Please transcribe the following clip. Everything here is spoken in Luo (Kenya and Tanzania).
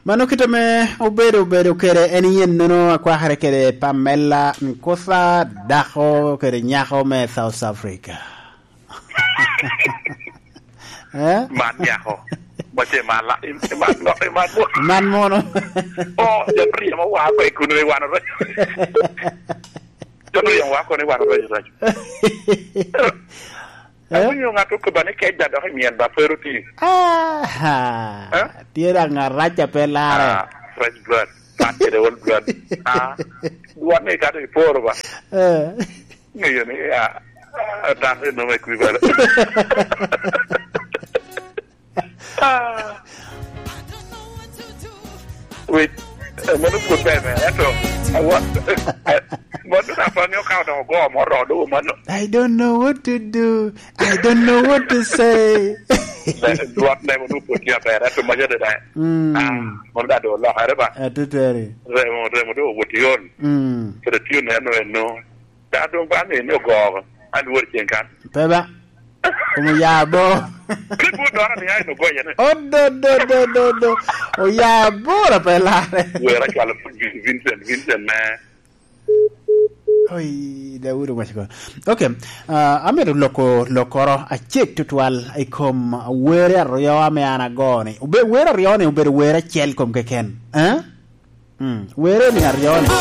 Mano kitame obedo kere eni yen nono kwa hare kere Pamela Nkosa daho kere nyaho me South Africa. Man nyaho. Bache mala man mono. Oh, jepri ma wa ko ikunu ni wana rajo. Jepri wa ko ni wana rajo. Yo ngato ko bane kay da do mien ba feruti. Tira ngaracha pelare. Fresh blood. Pati de old blood. What ne ka de porba. Ngayon ni ta no me kuiba. Wait, manu put beme eto. What do I find your count or go more do manu? I don't know what to do. I don't know what to say. What name do put your bed at my other day? Mondado la haraba. Atuteri. Remo do what you own. For the tune no. That don't ban in your go and working can. Peba. Como ya bo. Oh do. Oh ya bo la pelare. Where I call Vincent man. Oi, da uru mashiko. Okay. Ameru lokoro a check tutwal ikom were royo ame anagoni. Ube were rione ube were chel kom keken. Were ni arione.